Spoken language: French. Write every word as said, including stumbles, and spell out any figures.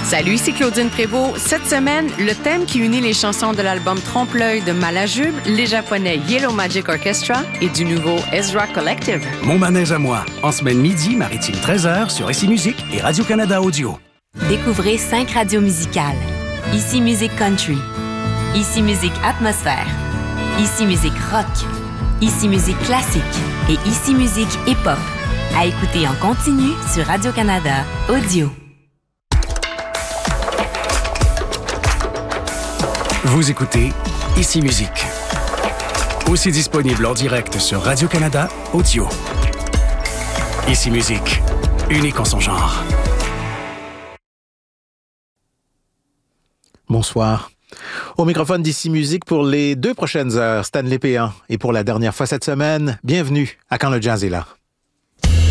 Salut, ici Claudine Prévost. Cette semaine, le thème qui unit les chansons de l'album Trompe-l'œil de Malajube, les Japonais Yellow Magic Orchestra et du nouveau Ezra Collective. Mon manège à moi, en semaine midi, maritime treize heures sur Ici Musique et Radio-Canada Audio. Découvrez cinq radios musicales. Ici Musique Country. Ici Musique Atmosphère. Ici Musique Rock. Ici Musique Classique. Et Ici Musique Hip-Hop. À écouter en continu sur Radio-Canada Audio. Vous écoutez Ici Musique. Aussi disponible en direct sur Radio-Canada Audio. Ici Musique, unique en son genre. Bonsoir. Au microphone d'Ici Musique pour les deux prochaines heures, Stanley Péan. Et pour la dernière fois cette semaine, bienvenue à Quand le jazz est là.